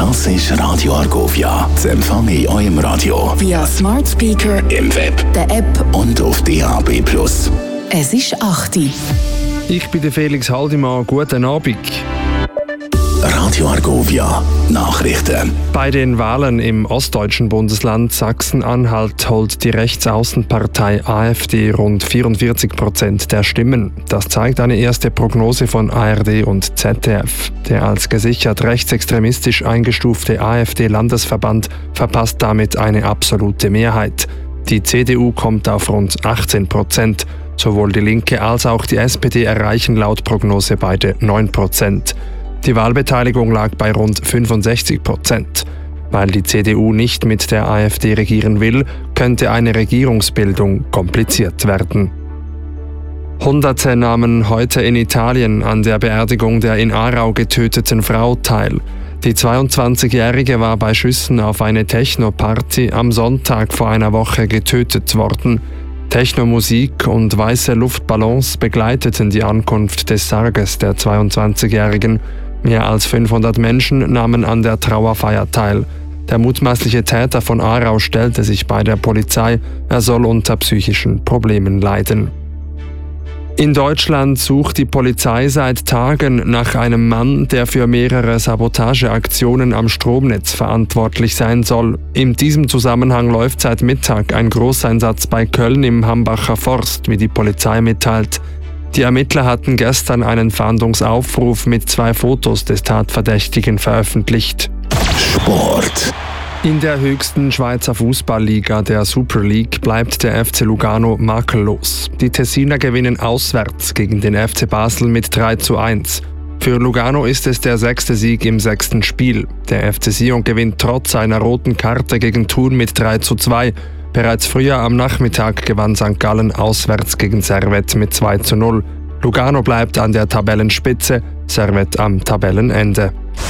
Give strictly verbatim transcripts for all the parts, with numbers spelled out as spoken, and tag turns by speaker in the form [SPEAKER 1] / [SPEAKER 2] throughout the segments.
[SPEAKER 1] Das ist Radio Argovia. Das empfange ich auch im Radio.
[SPEAKER 2] Via Smart Speaker,
[SPEAKER 1] im Web,
[SPEAKER 2] der App
[SPEAKER 1] und auf D A B plus.
[SPEAKER 2] Es ist acht Uhr.
[SPEAKER 3] Ich bin der Felix Haldimann. Guten Abend.
[SPEAKER 1] Radio Argovia. Nachrichten.
[SPEAKER 3] Bei den Wahlen im ostdeutschen Bundesland Sachsen-Anhalt holt die Rechtsaußenpartei AfD rund vierundvierzig Prozent der Stimmen. Das zeigt eine erste Prognose von A R D und Z D F. Der als gesichert rechtsextremistisch eingestufte AfD-Landesverband verpasst damit eine absolute Mehrheit. Die C D U kommt auf rund achtzehn Prozent. Sowohl die Linke als auch die S P D erreichen laut Prognose beide neun Prozent. Die Wahlbeteiligung lag bei rund fünfundsechzig Prozent. Weil die C D U nicht mit der AfD regieren will, könnte eine Regierungsbildung kompliziert werden. Hunderte nahmen heute in Italien an der Beerdigung der in Aarau getöteten Frau teil. Die zweiundzwanzigjährige war bei Schüssen auf eine Techno-Party am Sonntag vor einer Woche getötet worden. Technomusik und weiße Luftballons begleiteten die Ankunft des Sarges der zweiundzwanzigjährigen. Mehr als fünfhundert Menschen nahmen an der Trauerfeier teil. Der mutmaßliche Täter von Aarau stellte sich bei der Polizei. Er soll unter psychischen Problemen leiden. In Deutschland sucht die Polizei seit Tagen nach einem Mann, der für mehrere Sabotageaktionen am Stromnetz verantwortlich sein soll. In diesem Zusammenhang läuft seit Mittag ein Großeinsatz bei Köln im Hambacher Forst, wie die Polizei mitteilt. Die Ermittler hatten gestern einen Fahndungsaufruf mit zwei Fotos des Tatverdächtigen veröffentlicht.
[SPEAKER 1] Sport.
[SPEAKER 3] In der höchsten Schweizer Fußballliga, der Super League, bleibt der F C Lugano makellos. Die Tessiner gewinnen auswärts gegen den F C Basel mit drei zu eins. Für Lugano ist es der sechste Sieg im sechsten Spiel. Der F C Sion gewinnt trotz einer roten Karte gegen Thun mit drei zu zwei. Bereits früher am Nachmittag gewann Sankt Gallen auswärts gegen Servette mit zwei zu null. Lugano bleibt an der Tabellenspitze, Servette am Tabellenende.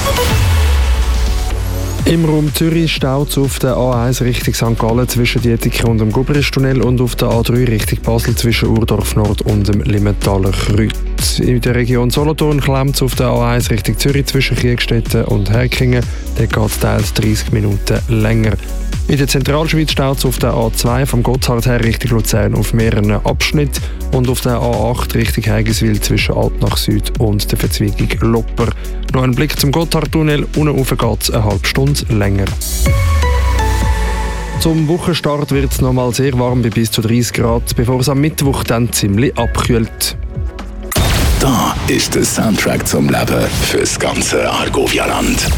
[SPEAKER 3] Im Raum Zürich staut es auf der A eins Richtung Sankt Gallen zwischen Dietike und dem Gubristunnel und auf der A drei Richtung Basel zwischen Urdorf Nord und dem Limmentaler Kreuz. In der Region Solothurn klemmt es auf der A eins Richtung Zürich zwischen Kriegstetten und Herkingen. Dort geht es teils dreißig Minuten länger. In der Zentralschweiz staut es auf der A zwei vom Gotthard her Richtung Luzern auf mehreren Abschnitten und auf der A acht Richtung Heigiswil zwischen Altnach Süd und der Verzweigung Lopper. Noch ein Blick zum Gotthardtunnel, unten rauf geht es eine halbe Stunde länger. Zum Wochenstart wird es nochmal sehr warm bei bis zu dreißig Grad, bevor es am Mittwoch dann ziemlich abkühlt.
[SPEAKER 1] Da ist der Soundtrack zum Leben fürs ganze Argovia-Land.